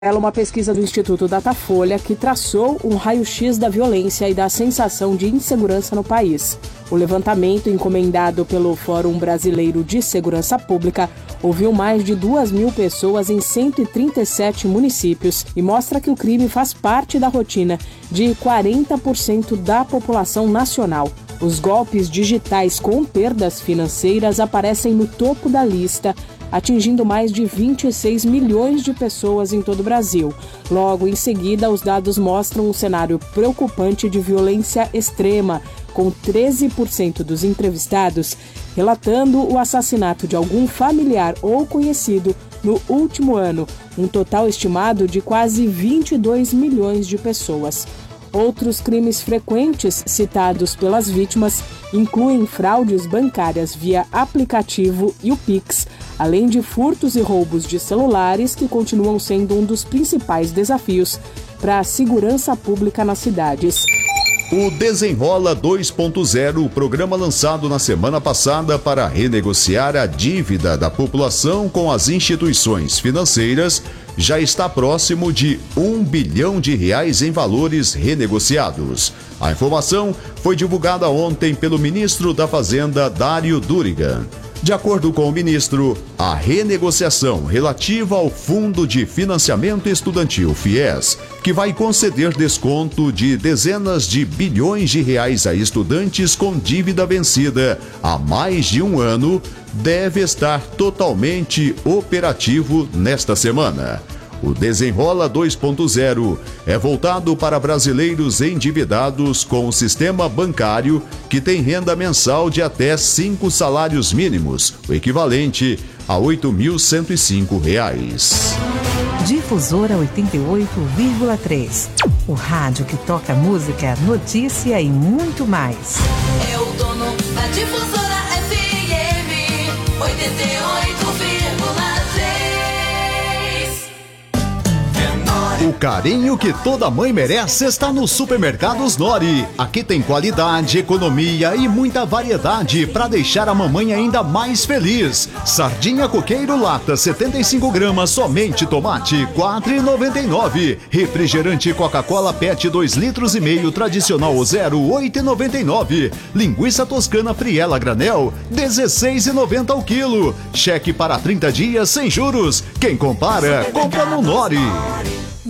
Uma pesquisa do Instituto Datafolha que traçou um raio-x da violência e da sensação de insegurança no país. O levantamento, encomendado pelo Fórum Brasileiro de Segurança Pública, ouviu mais de 2.000 pessoas em 137 municípios e mostra que o crime faz parte da rotina de 40% da população nacional. Os golpes digitais com perdas financeiras aparecem no topo da lista, atingindo mais de 26 milhões de pessoas em todo o Brasil. Logo em seguida, os dados mostram um cenário preocupante de violência extrema, com 13% dos entrevistados relatando o assassinato de algum familiar ou conhecido no último ano, um total estimado de quase 22 milhões de pessoas. Outros crimes frequentes citados pelas vítimas incluem fraudes bancárias via aplicativo e o Pix, além de furtos e roubos de celulares, que continuam sendo um dos principais desafios para a segurança pública nas cidades. O Desenrola 2.0, o programa lançado na semana passada para renegociar a dívida da população com as instituições financeiras, já está próximo de R$1 bilhão em valores renegociados. A informação foi divulgada ontem pelo ministro da Fazenda, Dário Durigan. De acordo com o ministro, a renegociação relativa ao Fundo de Financiamento Estudantil, FIES, que vai conceder desconto de dezenas de bilhões de reais a estudantes com dívida vencida há mais de um ano, deve estar totalmente operativo nesta semana. O Desenrola 2.0 é voltado para brasileiros endividados com o sistema bancário que tem renda mensal de até 5 salários mínimos, o equivalente a R$ 8.105. Difusora 88,3. O rádio que toca música, notícia e muito mais. É o dono da Difusora FM 88,3. O carinho que toda mãe merece está no Supermercados Nori. Aqui tem qualidade, economia e muita variedade para deixar a mamãe ainda mais feliz. Sardinha coqueiro lata 75 gramas, somente tomate, R$ 4,99. Refrigerante Coca-Cola PET 2,5 litros tradicional 0, R$ 8,99. Linguiça toscana Friela granel, R$ 16,90 o quilo. Cheque para 30 dias sem juros. Quem compara, compra no Nori.